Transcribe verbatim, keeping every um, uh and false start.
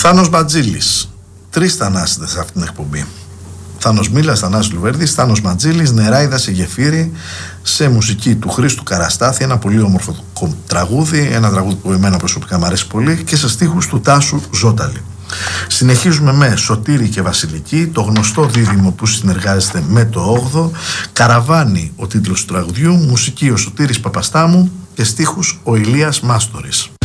Θάνος Μπατζήλης. Τρεις Θανάσιδες σε αυτήν την εκπομπή. Θάνος Μήλας, Θανάσης Λουβέρδης, Θάνος Μπατζήλης, Νεράιδα σε γεφύρι, σε μουσική του Χρήστου Καραστάθη, ένα πολύ όμορφο τραγούδι, ένα τραγούδι που εμένα προσωπικά μου αρέσει πολύ, και σε στίχους του Τάσου Ζώταλη. Συνεχίζουμε με Σωτήρη και Βασιλική, το γνωστό δίδυμο που συνεργάζεται με το όγδοο, Καραβάνι ο τίτλος του τραγουδιού, μουσική ο Σωτήρης Παπαστάμου και στίχους ο Ηλίας Μάστορης.